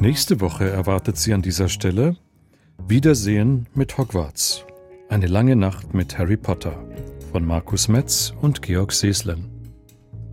Nächste Woche erwartet Sie an dieser Stelle Wiedersehen mit Hogwarts. Eine lange Nacht mit Harry Potter von Markus Metz und Georg Seeslen.